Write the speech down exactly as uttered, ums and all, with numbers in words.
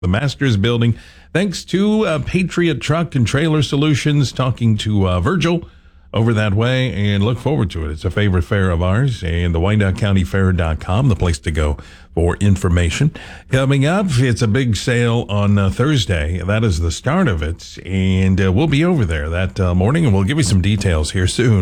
the Masters Building. Thanks to uh, Patriot Truck and Trailer Solutions, talking to uh, Virgil over that way, and look forward to it. It's a favorite fair of ours, and the Wyandotte County Fair dot com, the place to go for information. Coming up, it's a big sale on uh, Thursday. That is the start of it, and uh, we'll be over there that uh, morning, and we'll give you some details here soon.